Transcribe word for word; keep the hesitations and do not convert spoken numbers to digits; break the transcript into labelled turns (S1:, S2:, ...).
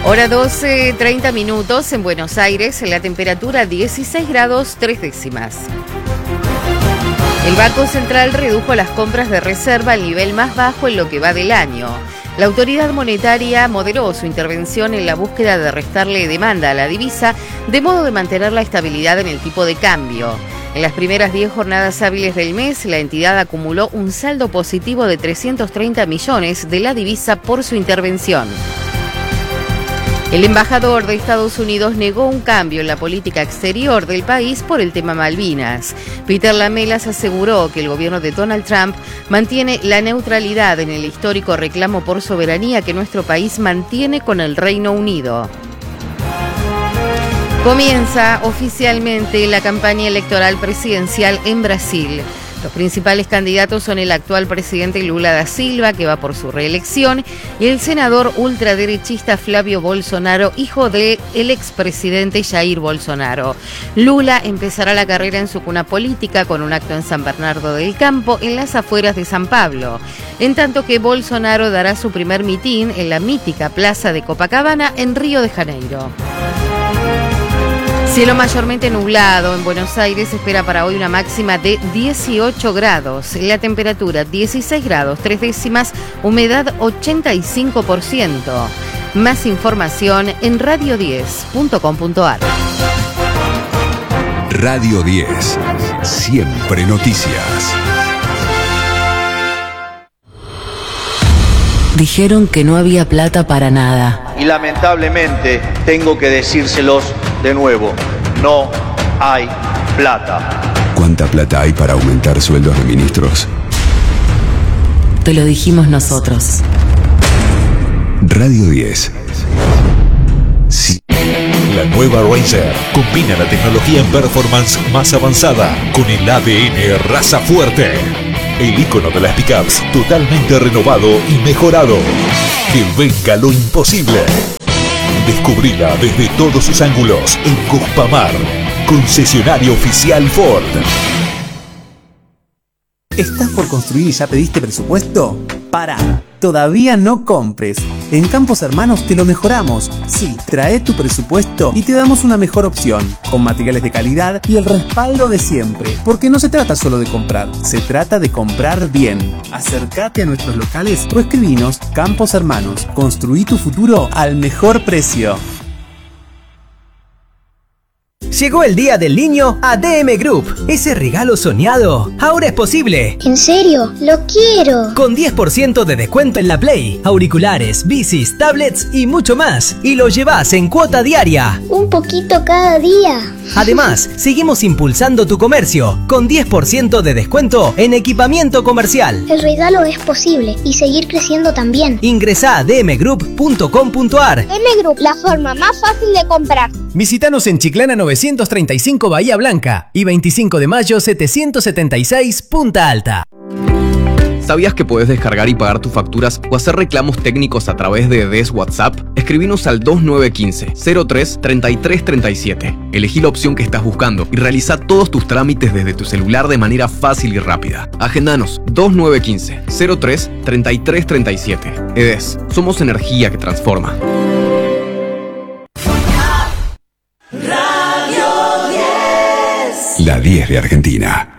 S1: Hora doce, treinta minutos en Buenos Aires, la temperatura dieciséis grados tres décimas. El Banco Central redujo las compras de reserva al nivel más bajo en lo que va del año. La autoridad monetaria moderó su intervención en la búsqueda de restarle demanda a la divisa, de modo de mantener la estabilidad en el tipo de cambio. En las primeras diez jornadas hábiles del mes, la entidad acumuló un saldo positivo de trescientos treinta millones de la divisa por su intervención. El embajador de Estados Unidos negó un cambio en la política exterior del país por el tema Malvinas. Peter Lamelas aseguró que el gobierno de Donald Trump mantiene la neutralidad en el histórico reclamo por soberanía que nuestro país mantiene con el Reino Unido. Comienza oficialmente la campaña electoral presidencial en Brasil. Los principales candidatos son el actual presidente Lula da Silva, que va por su reelección, y el senador ultraderechista Flavio Bolsonaro, hijo del expresidente Jair Bolsonaro. Lula empezará la carrera en su cuna política con un acto en San Bernardo del Campo, en las afueras de San Pablo, en tanto que Bolsonaro dará su primer mitin en la mítica Plaza de Copacabana, en Río de Janeiro. Cielo mayormente nublado en Buenos Aires, se espera para hoy una máxima de dieciocho grados. La temperatura dieciséis grados tres décimas, humedad ochenta y cinco por ciento. Más información en radio diez punto com punto a r.
S2: Radio diez, siempre noticias.
S3: Dijeron que no había plata para nada.
S4: Y lamentablemente tengo que decírselos de nuevo, no hay plata.
S2: ¿Cuánta plata hay para aumentar sueldos de ministros?
S3: Te lo dijimos nosotros.
S2: Radio diez. Sí.
S5: La nueva Racer combina la tecnología en performance más avanzada con el A D N raza fuerte. El ícono de las pickups totalmente renovado y mejorado. Que venga lo imposible. Descubrila desde todos sus ángulos en Cuspamar, concesionario oficial Ford.
S6: ¿Estás por construir y ya pediste presupuesto? Pará, todavía no compres. En Campos Hermanos te lo mejoramos. Sí, trae tu presupuesto y te damos una mejor opción, con materiales de calidad y el respaldo de siempre. Porque no se trata solo de comprar, se trata de comprar bien. Acércate a nuestros locales o escribinos. Campos Hermanos, construí tu futuro al mejor precio.
S7: Llegó el Día del Niño a D M Group. Ese regalo soñado ahora es posible.
S8: ¿En serio? ¡Lo quiero!
S7: Con diez por ciento de descuento en la Play, auriculares, bicis, tablets y mucho más. Y lo llevas en cuota diaria.
S8: Un poquito cada día.
S7: Además, seguimos impulsando tu comercio con diez por ciento de descuento en equipamiento comercial.
S8: El regalo es posible y seguir creciendo también.
S7: Ingresá a d m group punto com punto a r.
S8: D M Group, la forma más fácil de comprar.
S9: Visítanos en Chiclana novecientos treinta y cinco Bahía Blanca y veinticinco de mayo setecientos setenta y seis Punta Alta.
S10: ¿Sabías que puedes descargar y pagar tus facturas o hacer reclamos técnicos a través de D E S WhatsApp? Escribinos al dos nueve uno cinco, cero tres, treinta y tres treinta y siete. Elegí la opción que estás buscando y realiza todos tus trámites desde tu celular de manera fácil y rápida. Agendanos dos nueve uno cinco, cero tres, treinta y tres treinta y siete. E D E S, somos energía que transforma.
S2: La diez de Argentina.